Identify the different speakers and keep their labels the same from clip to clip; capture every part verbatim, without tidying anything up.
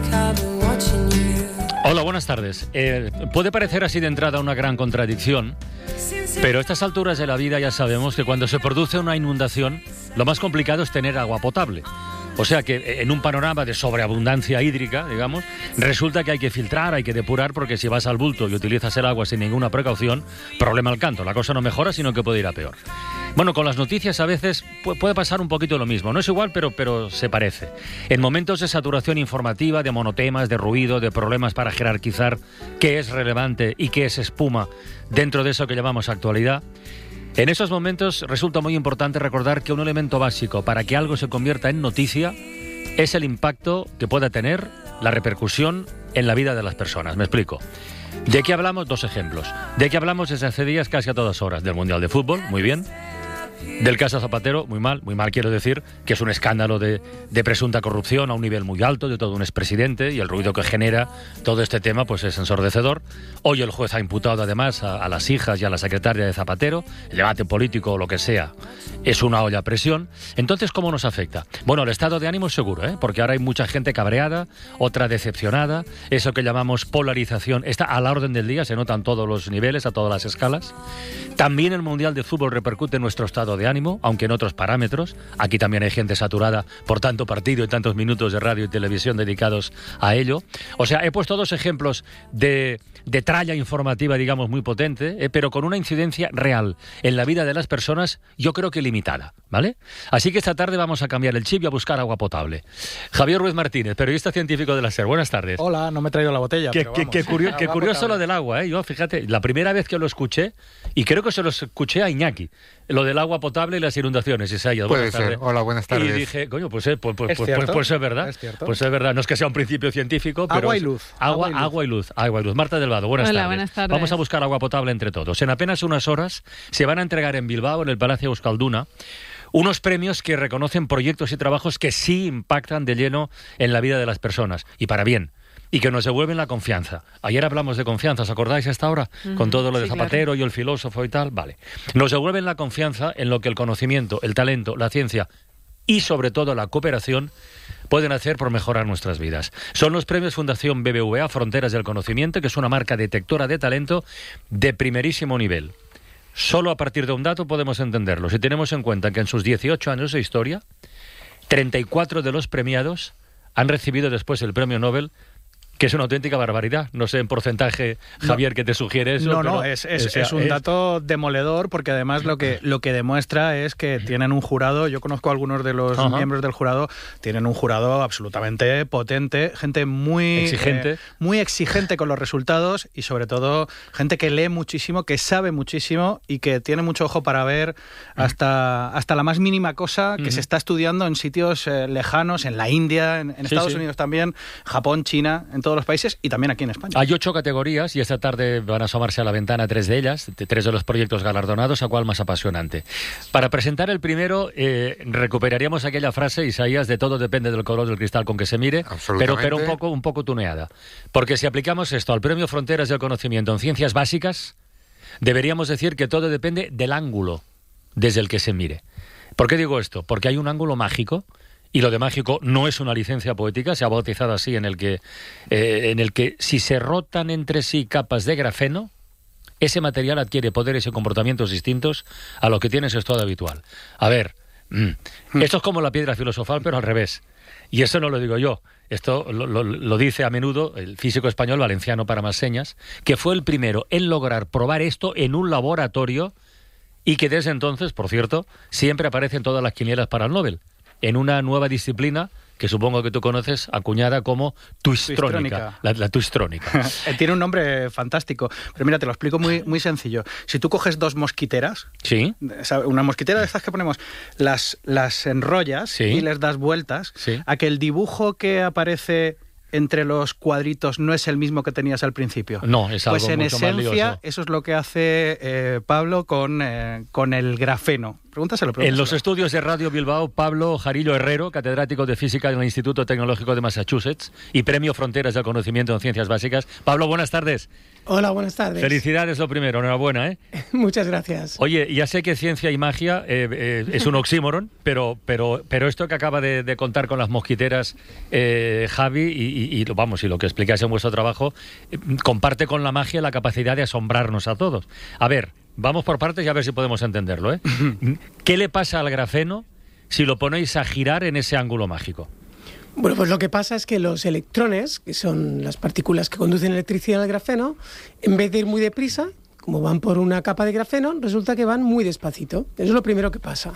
Speaker 1: Hola, buenas tardes. Eh, puede parecer así de entrada una gran contradicción, pero a estas alturas de la vida ya sabemos que cuando se produce una inundación, lo más complicado es tener agua potable. O sea que en un panorama de sobreabundancia hídrica, digamos, resulta que hay que filtrar, hay que depurar, porque si vas al bulto y utilizas el agua sin ninguna precaución, problema al canto. La cosa no mejora, sino que puede ir a peor. Bueno, con las noticias a veces puede pasar un poquito lo mismo. No es igual, pero, pero se parece. En momentos de saturación informativa, de monotemas, de ruido, de problemas para jerarquizar qué es relevante y qué es espuma dentro de eso que llamamos actualidad, en esos momentos resulta muy importante recordar que un elemento básico para que algo se convierta en noticia es el impacto que pueda tener, la repercusión en la vida de las personas. Me explico. ¿De qué hablamos? Dos ejemplos. ¿De qué hablamos desde hace días casi a todas horas? Del Mundial de Fútbol, muy bien. Del caso Zapatero, muy mal, muy mal quiero decir, que es un escándalo de, de presunta corrupción a un nivel muy alto de todo un expresidente, y el ruido que genera todo este tema pues es ensordecedor. Hoy el juez ha imputado además a, a las hijas y a la secretaria de Zapatero. El debate político o lo que sea es una olla a presión. Entonces, ¿cómo nos afecta? Bueno, el estado de ánimo es seguro, ¿eh? Porque ahora hay mucha gente cabreada, otra decepcionada. Eso que llamamos polarización está a la orden del día, se nota en todos los niveles, a todas las escalas. También el Mundial de Fútbol repercute en nuestro estado de ánimo, aunque en otros parámetros. Aquí también hay gente saturada por tanto partido y tantos minutos de radio y televisión dedicados a ello. O sea, he puesto dos ejemplos de, de tralla informativa, digamos, muy potente, eh, pero con una incidencia real en la vida de las personas, yo creo que limitada, ¿vale? Así que esta tarde vamos a cambiar el chip y a buscar agua potable. Javier Ruiz Martínez, periodista científico de la SER. Buenas tardes.
Speaker 2: Hola, no me he traído la botella,
Speaker 1: Qué,
Speaker 2: pero
Speaker 1: qué,
Speaker 2: vamos.
Speaker 1: qué, curio, qué curioso
Speaker 2: potable.
Speaker 1: Lo del agua, ¿eh? Yo, fíjate, la primera vez que lo escuché, y creo que se lo escuché a Iñaki, lo del agua potable y las inundaciones, Isaías.
Speaker 3: Puede ser. Hola, buenas tardes.
Speaker 1: Y dije, coño, pues, eh, pues, pues,
Speaker 2: ¿Es
Speaker 1: pues,
Speaker 2: cierto?
Speaker 1: pues, pues es verdad.
Speaker 2: ¿Es cierto?
Speaker 1: Pues es verdad. No es que sea un principio científico, pero...
Speaker 2: Agua y
Speaker 1: es-
Speaker 2: luz.
Speaker 1: Agua,
Speaker 2: Agua y luz.
Speaker 1: agua y luz. Agua y luz. Marta del Vado, buenas
Speaker 4: Hola,
Speaker 1: tardes.
Speaker 4: buenas tardes.
Speaker 1: Vamos a buscar agua potable entre todos. En apenas unas horas se van a entregar en Bilbao, en el Palacio Euskalduna, unos premios que reconocen proyectos y trabajos que sí impactan de lleno en la vida de las personas, y para bien, y que nos devuelven la confianza. Ayer hablamos de confianza, ¿os acordáis hasta ahora?
Speaker 4: Uh-huh.
Speaker 1: Con todo lo de
Speaker 4: Sí,
Speaker 1: Zapatero y el filósofo y tal. Vale. Nos devuelven la confianza en lo que el conocimiento, el talento, la ciencia y sobre todo la cooperación pueden hacer por mejorar nuestras vidas. Son los premios Fundación B B V A Fronteras del Conocimiento, que es una marca detectora de talento de primerísimo nivel. Solo a partir de un dato podemos entenderlo. Si tenemos en cuenta que en sus dieciocho años de historia, treinta y cuatro de los premiados han recibido después el premio Nobel, que es una auténtica barbaridad. No sé en porcentaje, Javier, que te sugiere eso.
Speaker 2: No,
Speaker 1: pero,
Speaker 2: no, es, es,
Speaker 1: o sea,
Speaker 2: es un dato demoledor, porque además lo que, lo que demuestra es que tienen un jurado, yo conozco a algunos de los
Speaker 1: Ajá.
Speaker 2: miembros del jurado, tienen un jurado absolutamente potente, gente muy
Speaker 1: Exigente.
Speaker 2: eh, muy exigente con los resultados, y sobre todo gente que lee muchísimo, que sabe muchísimo y que tiene mucho ojo para ver hasta, hasta la más mínima cosa que
Speaker 1: Ujú.
Speaker 2: se está estudiando en sitios eh, lejanos, en la India, en, en
Speaker 1: Sí,
Speaker 2: Estados
Speaker 1: sí.
Speaker 2: Unidos también, Japón, China, en todos los países y también aquí en España.
Speaker 1: Hay ocho categorías y esta tarde van a asomarse a la ventana tres de ellas, de tres de los proyectos galardonados, a cuál más apasionante. Para presentar el primero, eh, recuperaríamos aquella frase, Isaías, de todo depende del color del cristal con que se mire, pero,
Speaker 3: Absolutamente.
Speaker 1: pero un poco, un poco tuneada. Porque si aplicamos esto al premio Fronteras del Conocimiento en ciencias básicas, deberíamos decir que todo depende del ángulo desde el que se mire. ¿Por qué digo esto? Porque hay un ángulo mágico. Y lo de mágico no es una licencia poética, se ha bautizado así, en el que, eh, en el que si se rotan entre sí capas de grafeno, ese material adquiere poderes y comportamientos distintos a lo que tiene en su estado habitual. A ver, mm, esto es como la piedra filosofal, pero al revés. Y eso no lo digo yo, esto lo, lo, lo dice a menudo el físico español Valenciano para más señas, que fue el primero en lograr probar esto en un laboratorio y que desde entonces, por cierto, siempre aparece en todas las quinielas para el Nobel, en una nueva disciplina que supongo que tú conoces, acuñada como twistrónica.
Speaker 2: Twistrónica.
Speaker 1: La, la twistrónica.
Speaker 2: Tiene un nombre fantástico, pero mira, te lo explico muy, muy sencillo. Si tú coges dos mosquiteras,
Speaker 1: ¿Sí?
Speaker 2: o sea, una mosquitera de estas que ponemos, las, las enrollas
Speaker 1: Sí.
Speaker 2: y les das vueltas,
Speaker 1: Sí.
Speaker 2: a que el dibujo que aparece entre los cuadritos no es el mismo que tenías al principio.
Speaker 1: No, es algo
Speaker 2: Pues en
Speaker 1: mucho más
Speaker 2: esencia
Speaker 1: lioso.
Speaker 2: eso es lo que hace eh, Pablo con, eh, con el grafeno. Pregúntaselo, pregúntaselo.
Speaker 1: En los estudios de Radio Bilbao, Pablo Jarillo Herrero, catedrático de Física en el Instituto Tecnológico de Massachusetts y Premio Fronteras del Conocimiento en Ciencias Básicas. Pablo, buenas tardes.
Speaker 3: Hola, buenas tardes.
Speaker 1: Felicidades lo primero, enhorabuena, ¿eh?
Speaker 3: Muchas gracias.
Speaker 1: Oye, ya sé que ciencia y magia eh, eh, es un oxímoron, pero, pero, pero esto que acaba de, de contar con las mosquiteras eh, Javi, y, y, y vamos, y lo que explicáis en vuestro trabajo, eh, comparte con la magia la capacidad de asombrarnos a todos. A ver, vamos por partes y a ver si podemos entenderlo, ¿eh? ¿Qué le pasa al grafeno si lo ponéis a girar en ese ángulo mágico?
Speaker 3: Bueno, pues lo que pasa es que los electrones, que son las partículas que conducen electricidad al grafeno, en vez de ir muy deprisa, como van por una capa de grafeno, resulta que van muy despacito. Eso es lo primero que pasa.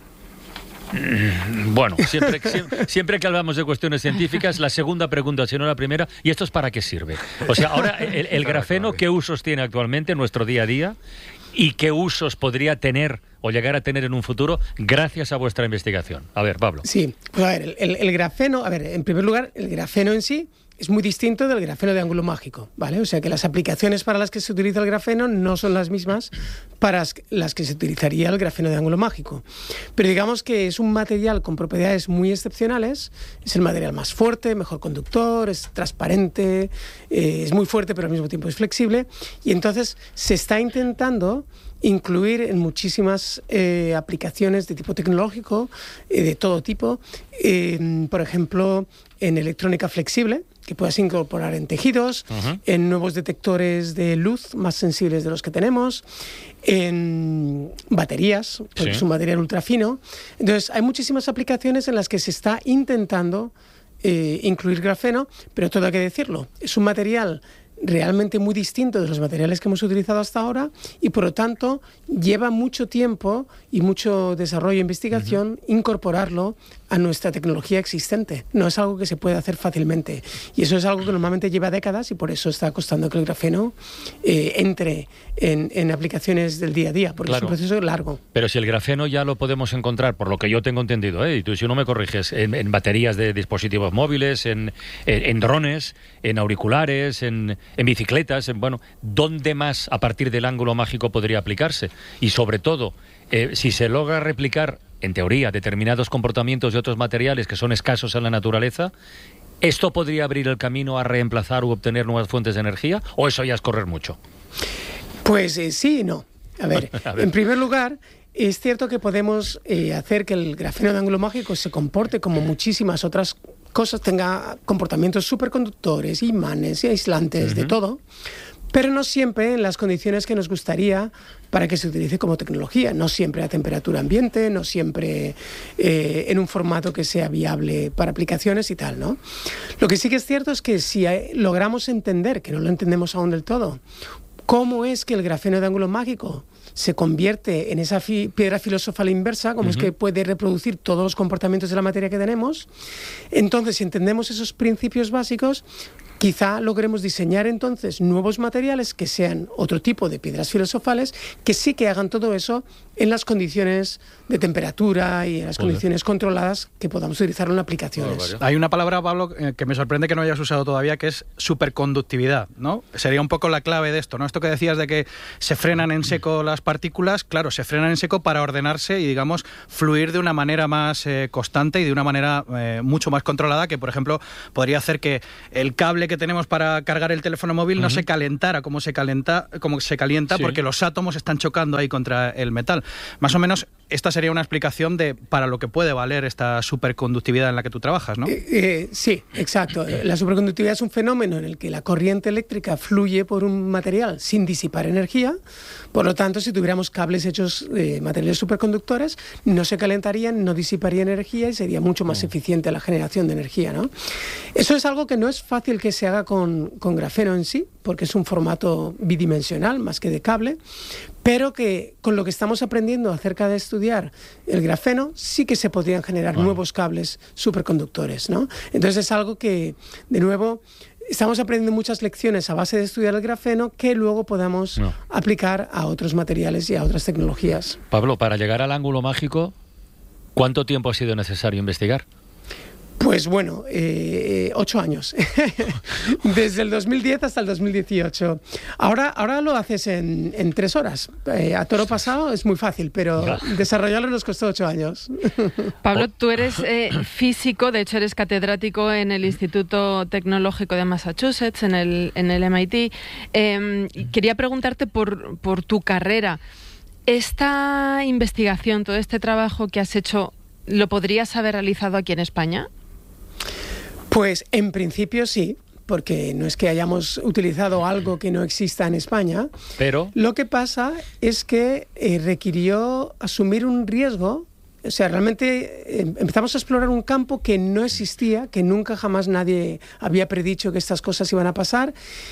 Speaker 1: Bueno, siempre, siempre, siempre que hablamos de cuestiones científicas, la segunda pregunta, si no la primera, ¿y esto es para qué sirve? O sea, ahora, el, el grafeno, ¿qué usos tiene actualmente en nuestro día a día? ¿Y qué usos podría tener o llegar a tener en un futuro gracias a vuestra investigación? A ver, Pablo.
Speaker 3: Sí, pues a ver, el, el, el grafeno, a ver, en primer lugar, el grafeno en sí es muy distinto del grafeno de ángulo mágico, ¿vale? O sea que las aplicaciones para las que se utiliza el grafeno no son las mismas para las que se utilizaría el grafeno de ángulo mágico. Pero digamos que es un material con propiedades muy excepcionales, es el material más fuerte, mejor conductor, es transparente, eh, es muy fuerte pero al mismo tiempo es flexible, y entonces se está intentando incluir en muchísimas eh, aplicaciones de tipo tecnológico, eh, de todo tipo, eh, por ejemplo, en electrónica flexible, que puedas incorporar en tejidos, uh-huh. en nuevos detectores de luz más sensibles de los que tenemos, en baterías, porque sí. es un material ultra fino. Entonces, hay muchísimas aplicaciones en las que se está intentando eh, incluir grafeno, pero todo hay que decirlo, es un material realmente muy distinto de los materiales que hemos utilizado hasta ahora y por lo tanto lleva mucho tiempo y mucho desarrollo e investigación uh-huh. incorporarlo a nuestra tecnología existente. No es algo que se puede hacer fácilmente y eso es algo que normalmente lleva décadas y por eso está costando que el grafeno eh, entre en, en aplicaciones del día a día, porque claro. es un proceso largo.
Speaker 1: Pero si el grafeno ya lo podemos encontrar, por lo que yo tengo entendido, ¿eh? y tú si no me corriges, en, en baterías de dispositivos móviles, en, en, en drones, en auriculares, en, en bicicletas, en, bueno, ¿dónde más a partir del ángulo mágico podría aplicarse? Y sobre todo, eh, si se logra replicar en teoría, determinados comportamientos de otros materiales que son escasos en la naturaleza, ¿esto podría abrir el camino a reemplazar u obtener nuevas fuentes de energía? ¿O eso ya es correr mucho?
Speaker 3: Pues eh, sí y no. A ver, a ver, en primer lugar, es cierto que podemos eh, hacer que el grafeno de ángulo mágico se comporte como muchísimas otras cosas, tenga comportamientos superconductores, imanes y aislantes, uh-huh. de todo, pero no siempre en las condiciones que nos gustaría para que se utilice como tecnología, no siempre a temperatura ambiente, no siempre eh, en un formato que sea viable para aplicaciones y tal, ¿no? Lo que sí que es cierto es que si hay, logramos entender, que no lo entendemos aún del todo, cómo es que el grafeno de ángulo mágico se convierte en esa fi- piedra filosofal inversa, cómo uh-huh. es que puede reproducir todos los comportamientos de la materia que tenemos, entonces si entendemos esos principios básicos, quizá logremos diseñar entonces nuevos materiales que sean otro tipo de piedras filosofales que sí que hagan todo eso en las condiciones de temperatura y en las Joder. condiciones controladas que podamos utilizar en aplicaciones.
Speaker 2: Hay una palabra, Pablo, que me sorprende que no hayas usado todavía, que es superconductividad, ¿no? Sería un poco la clave de esto, ¿no? Esto que decías de que se frenan en seco las partículas, claro, se frenan en seco para ordenarse y, digamos, fluir de una manera más eh, constante y de una manera eh, mucho más controlada, que, por ejemplo, podría hacer que el cable que tenemos para cargar el teléfono móvil uh-huh. no se calentara como se calienta, como se calienta sí. porque los átomos están chocando ahí contra el metal. Más o menos esta sería una explicación de para lo que puede valer esta superconductividad en la que tú trabajas, ¿no?
Speaker 3: Eh, eh, sí, exacto. La superconductividad es un fenómeno en el que la corriente eléctrica fluye por un material sin disipar energía. Por lo tanto, si tuviéramos cables hechos de materiales superconductores, no se calentarían, no disiparían energía y sería mucho más eficiente la generación de energía, ¿no? Eso es algo que no es fácil que se haga con, con grafeno en sí, porque es un formato bidimensional más que de cable, pero que con lo que estamos aprendiendo acerca de estudiar el grafeno sí que se podrían generar bueno. nuevos cables superconductores, ¿no? Entonces es algo que, de nuevo, estamos aprendiendo muchas lecciones a base de estudiar el grafeno que luego podamos no. aplicar a otros materiales y a otras tecnologías.
Speaker 1: Pablo, para llegar al ángulo mágico, ¿cuánto tiempo ha sido necesario investigar?
Speaker 3: Pues bueno, eh, ocho años. Desde el dos mil diez hasta el dos mil dieciocho. Ahora, ahora lo haces en, en tres horas. Eh, a toro pasado es muy fácil, pero desarrollarlo nos costó ocho años.
Speaker 4: Pablo, tú eres eh, físico, de hecho eres catedrático en el Instituto Tecnológico de Massachusetts, en el, en el M I T. Eh, quería preguntarte por, por tu carrera. ¿Esta investigación, todo este trabajo que has hecho, lo podrías haber realizado aquí en España?
Speaker 3: Pues en principio sí, porque no es que hayamos utilizado algo que no exista en España.
Speaker 1: Pero
Speaker 3: lo que pasa es que eh, requirió asumir un riesgo. O sea, realmente eh, empezamos a explorar un campo que no existía, que nunca jamás nadie había predicho que estas cosas iban a pasar,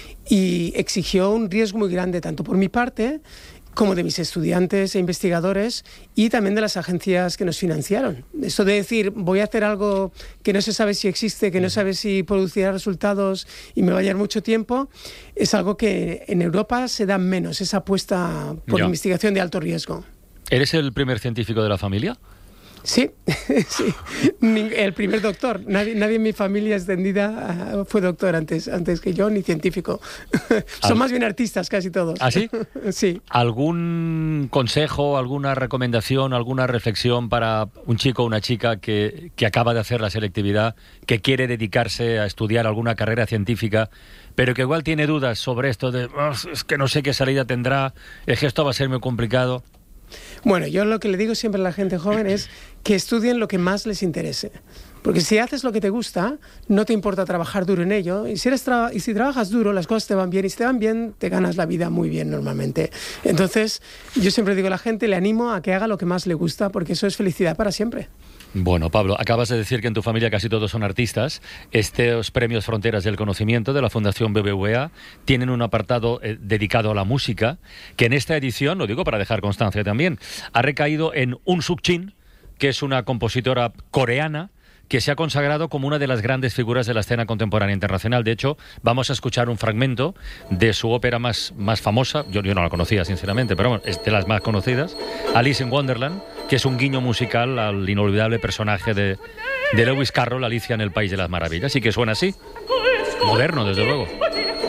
Speaker 3: y exigió un riesgo muy grande, tanto por mi parte como de mis estudiantes e investigadores y también de las agencias que nos financiaron. Esto de decir, voy a hacer algo que no se sabe si existe, que no sabe si producirá resultados y me va a llevar mucho tiempo, es algo que en Europa se da menos, esa apuesta por
Speaker 1: Ya.
Speaker 3: investigación de alto riesgo.
Speaker 1: ¿eres el primer científico de la familia?
Speaker 3: Sí, sí. El primer doctor. Nadie, nadie en mi familia extendida uh, fue doctor antes, antes que yo, ni científico. Son
Speaker 1: Al...
Speaker 3: más bien artistas casi todos.
Speaker 1: ¿Ah, sí?
Speaker 3: Sí.
Speaker 1: ¿Algún consejo, alguna recomendación, alguna reflexión para un chico o una chica que, que acaba de hacer la selectividad, que quiere dedicarse a estudiar alguna carrera científica, pero que igual tiene dudas sobre esto de oh, es que no sé qué salida tendrá, es que esto va a ser muy complicado?
Speaker 3: Bueno, yo lo que le digo siempre a la gente joven es que estudien lo que más les interese. Porque si haces lo que te gusta, no te importa trabajar duro en ello. Y si, eres tra- y si trabajas duro, las cosas te van bien. Y si te van bien, te ganas la vida muy bien normalmente. Entonces, yo siempre digo a la gente, le animo a que haga lo que más le gusta, porque eso es felicidad para siempre.
Speaker 1: Bueno, Pablo, acabas de decir que en tu familia casi todos son artistas. Estos premios Fronteras del Conocimiento de la Fundación B B V A tienen un apartado eh, dedicado a la música, que en esta edición, lo digo para dejar constancia también, ha recaído en Un Suk Jin, que es una compositora coreana que se ha consagrado como una de las grandes figuras de la escena contemporánea internacional. De hecho, vamos a escuchar un fragmento de su ópera más, más famosa, yo, yo no la conocía sinceramente, pero bueno, es de las más conocidas, Alice in Wonderland, que es un guiño musical al inolvidable personaje de, de Lewis Carroll, Alicia en el País de las Maravillas, y que suena así, moderno desde luego.